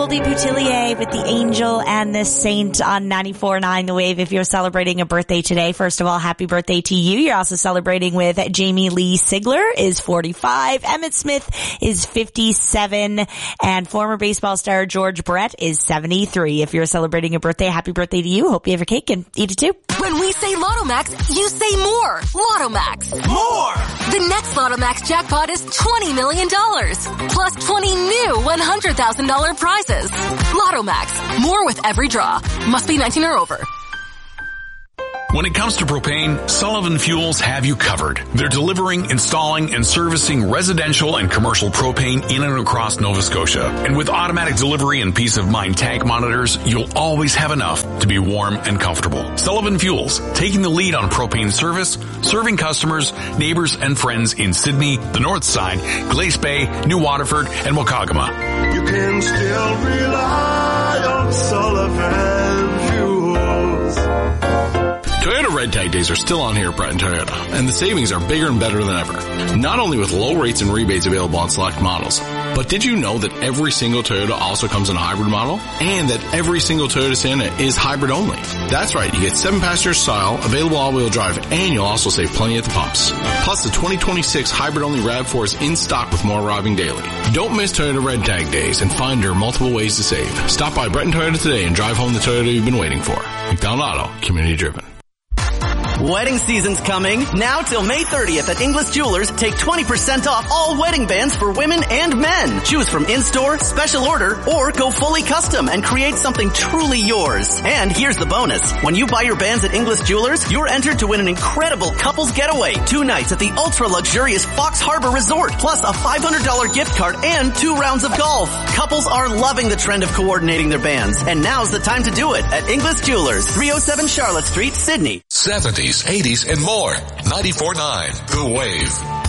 Aldi Boutillier with the Angel and the Saint on 94.9 The Wave. If you're celebrating a birthday today, first of all, happy birthday to you. You're also celebrating with Jamie Lee Sigler is 45. Emmett Smith is 57. And former baseball star George Brett is 73. If you're celebrating a birthday, happy birthday to you. Hope you have your cake and eat it too. When we say Lotto Max, you say more. Lotto Max. More! The next Lotto Max jackpot is $20 million. Plus 20 new $100,000 prizes. Lotto Max. More with every draw. Must be 19 or over. When it comes to propane, Sullivan Fuels have you covered. They're delivering, installing, and servicing residential and commercial propane in and across Nova Scotia. And with automatic delivery and peace of mind tank monitors, you'll always have enough to be warm and comfortable. Sullivan Fuels, taking the lead on propane service, serving customers, neighbors, and friends in Sydney, the North Side, Glace Bay, New Waterford, and Wakagama. You can still rely on Sullivan Fuels. Toyota Red Tag Days are still on here at Breton Toyota, and the savings are bigger and better than ever. Not only with low rates and rebates available on select models, but did you know that every single Toyota also comes in a hybrid model? And that every single Toyota Sienna is hybrid only. That's right, you get 7-passenger style, available all-wheel drive, and you'll also save plenty at the pumps. Plus, the 2026 hybrid-only RAV4 is in stock with more arriving daily. Don't miss Toyota Red Tag Days and find your multiple ways to save. Stop by Breton Toyota today and drive home the Toyota you've been waiting for. McDonald Auto, community driven. Wedding season's coming. Now till May 30th at Inglis Jewelers, take 20% off all wedding bands for women and men. Choose from in-store, special order, or go fully custom and create something truly yours. And here's the bonus. When you buy your bands at Inglis Jewelers, you're entered to win an incredible couples getaway. 2 nights at the ultra-luxurious Fox Harbor Resort, plus a $500 gift card and 2 rounds of golf. Couples are loving the trend of coordinating their bands. And now's the time to do it at Inglis Jewelers, 307 Charlotte Street, Sydney. 70s, 80s, and more. 94.9 The Wave.